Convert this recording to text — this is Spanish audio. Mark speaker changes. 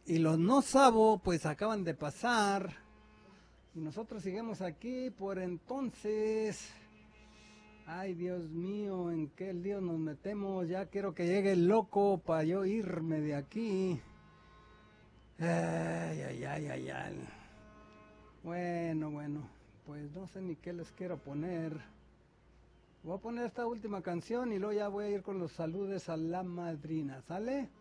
Speaker 1: Y los no sabo, pues acaban de pasar. Y nosotros seguimos aquí por entonces. Ay, Dios mío, ¿en qué lío nos metemos? Ya quiero que llegue el loco para yo irme de aquí. Ay, ay, ay, ay, ay. Bueno, pues no sé ni qué les quiero poner. Voy a poner esta última canción y luego ya voy a ir con los saludes a la madrina, ¿sale?